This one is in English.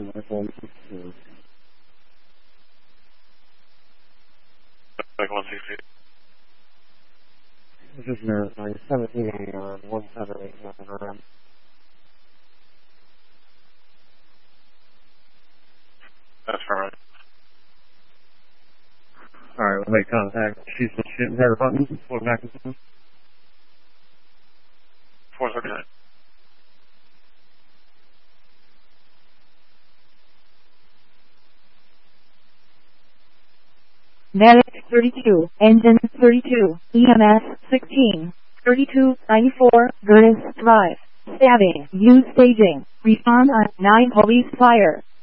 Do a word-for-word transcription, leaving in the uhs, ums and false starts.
seven, F one sixty-two. Like one sixty. This is verifying seventeen eighty on one seven eight seven R M. That's right. Alright, we'll make contact. She's shooting her button. Pull back and forth. four thirty-nine. Medic thirty-two, Engine thirty-two, E M S sixteen, thirty-two ninety-four, Curtis Drive. Stabbing, use staging, respond on nine police fire.